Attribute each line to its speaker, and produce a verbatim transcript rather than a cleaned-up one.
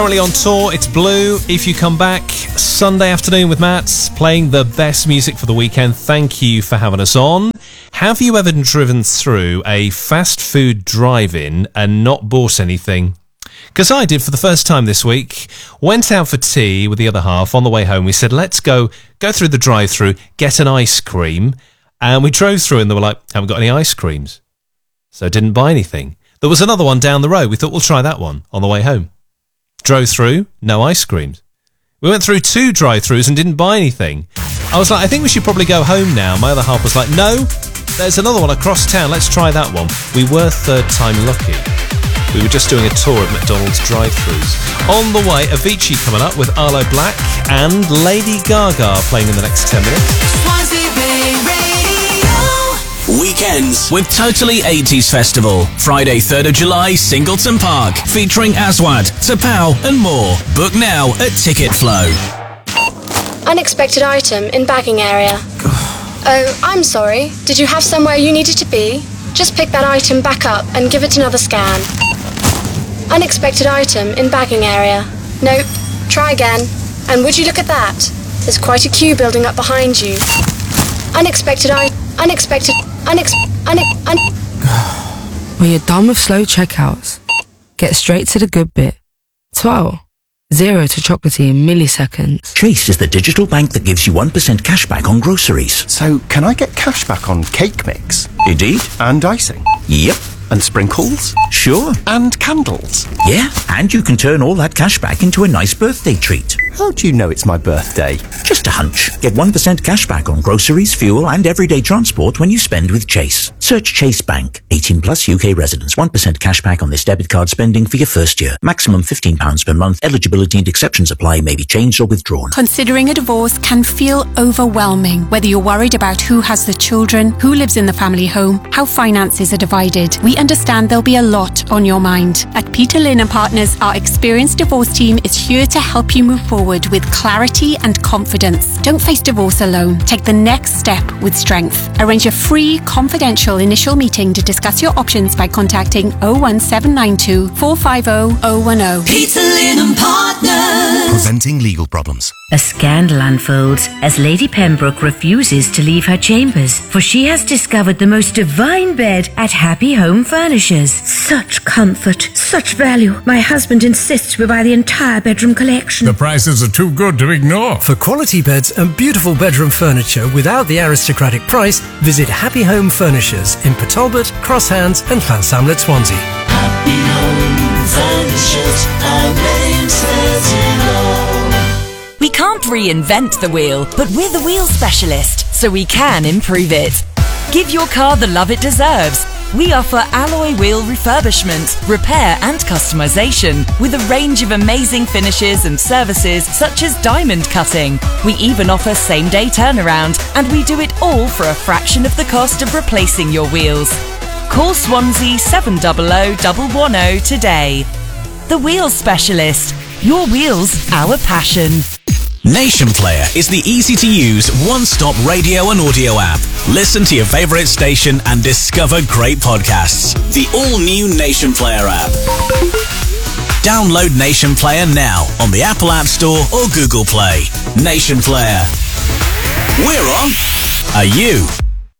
Speaker 1: Currently on tour, it's Blue. If You Come Back, Sunday afternoon with Matt, playing the best music for the weekend. Thank you for having us on. Have you ever driven through a fast food drive-in and not bought anything? Because I did for the first time this week. Went out for tea with the other half. On the way home, we said, let's go go through the drive-through, get an ice cream. And we drove through and they were like, haven't got any ice creams. So didn't buy anything. There was another one down the road. We thought, we'll try that one on the way home. Drove through, no ice creams. We went through two drive-thrus and didn't buy anything. I was like, I think we should probably go home now. My other half was like, no, there's another one across town. Let's try that one. We were third time lucky. We were just doing a tour of McDonald's drive-thrus. On the way, Avicii coming up with Arlo Black and Lady Gaga playing in the next ten minutes.
Speaker 2: Weekends with Totally eighties Festival. Friday, third of July, Singleton Park. Featuring Aswad, Tapao and more. Book now at Ticket Flow.
Speaker 3: Unexpected item in bagging area. Oh, I'm sorry. Did you have somewhere you needed to be? Just pick that item back up and give it another scan. Unexpected item in bagging area. Nope. Try again. And would you look at that? There's quite a queue building up behind you. Unexpected item. Unexpected. Unex. Unex. Un-
Speaker 4: When you're done with slow checkouts, get straight to the good bit. twelve. Zero to chocolatey in milliseconds.
Speaker 5: Chase is the digital bank that gives you one percent cash back on groceries.
Speaker 6: So, can I get cash back on cake mix?
Speaker 5: Indeed.
Speaker 6: And icing?
Speaker 5: Yep.
Speaker 6: And sprinkles?
Speaker 5: Sure.
Speaker 6: And candles?
Speaker 5: Yeah, and you can turn all that cash back into a nice birthday treat.
Speaker 6: How do you know it's my birthday?
Speaker 5: Just a hunch. Get one percent cash back on groceries, fuel and everyday transport when you spend with Chase. Search Chase Bank. eighteen plus U K residents. one percent cash back on this debit card spending for your first year. Maximum fifteen pounds per month. Eligibility and exceptions apply. May be changed or withdrawn.
Speaker 7: Considering a divorce can feel overwhelming. Whether you're worried about who has the children, who lives in the family home, how finances are divided, we understand there'll be a lot on your mind. At Peter Lynn and Partners, our experienced divorce team is here to help you move forward with clarity and confidence. Don't face divorce alone. Take the next step with strength. Arrange a free, confidential initial meeting to discuss your options by contacting oh one seven nine two, four five oh, oh one oh.
Speaker 8: Peter Lynn and Partners.
Speaker 9: Preventing legal problems.
Speaker 10: A scandal unfolds as Lady Pembroke refuses to leave her chambers, for she has discovered the most divine bed at Happy Home Furnishers.
Speaker 11: Such comfort, such value. My husband insists we buy the entire bedroom collection.
Speaker 12: The prices are too good to ignore.
Speaker 13: For quality beds and beautiful bedroom furniture without the aristocratic price, visit Happy Home Furnishers in Port Talbot, Cross Hands and Llansamlet, Swansea.
Speaker 8: Happy Home Furnishers, our name says it all.
Speaker 14: We can't reinvent the wheel, but we're the wheel specialist, so we can improve it. Give your car the love it deserves. We offer alloy wheel refurbishment, repair and customization with a range of amazing finishes and services such as diamond cutting. We even offer same-day turnaround, and we do it all for a fraction of the cost of replacing your wheels. Call Swansea seven hundred, one one zero today. The Wheel Specialist. Your wheels, our passion.
Speaker 2: Nation Player is the easy-to-use, one-stop radio and audio app. Listen to your favourite station and discover great podcasts. The all-new Nation Player app. Download Nation Player now on the Apple App Store or Google Play. Nation Player. We're on. Are you?